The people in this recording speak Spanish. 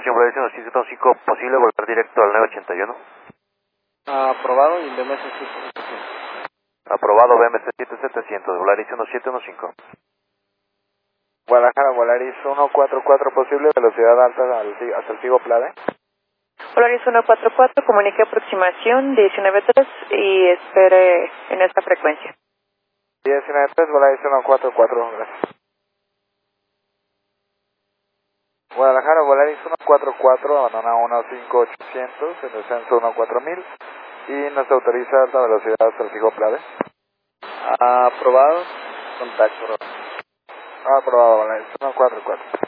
noches, Volaris 1715, posible volar directo al 981. Aprobado y BMC 7700. Aprobado BMC 7700, Volaris 1715. Guadalajara, Volaris 144, posible velocidad alta hasta el Figo Plade. Volaris 144, comunique aproximación 19.3 y espere en esta frecuencia. 19.3, Volaris 144, gracias. Guadalajara, Volaris 144, abandona 15800, en descenso 14000 y nos autoriza alta velocidad hasta el Figo Plade. Aprobado, contacto. Aprobado, Volaris 144.